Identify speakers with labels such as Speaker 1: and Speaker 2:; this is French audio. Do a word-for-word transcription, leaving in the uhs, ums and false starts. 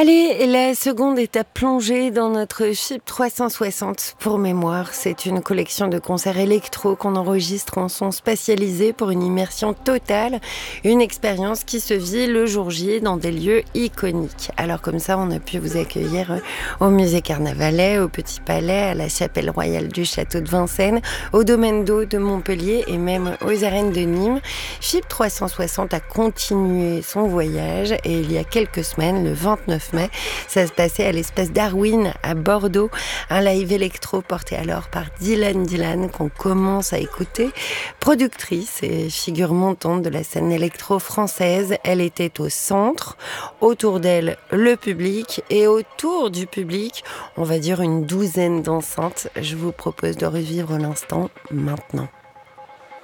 Speaker 1: Allez, la seconde étape plongée dans notre FIP trois cent soixante. Pour mémoire, c'est une collection de concerts électro qu'on enregistre en son spatialisé pour une immersion totale, une expérience qui se vit le jour J dans des lieux iconiques. Alors comme ça, on a pu vous accueillir au musée Carnavalet, au Petit Palais, à la chapelle royale du château de Vincennes, au domaine d'eau de Montpellier et même aux arènes de Nîmes. FIP trois cent soixante a continué son voyage et il y a quelques semaines, le vingt-neuf mai, ça se passait à l'espace Darwin à Bordeaux, un live électro porté alors par Dylan Dylan qu'on commence à écouter. Productrice et figure montante de la scène électro française, elle était au centre, autour d'elle le public et autour du public, on va dire une douzaine d'enceintes. Je vous propose de revivre l'instant maintenant.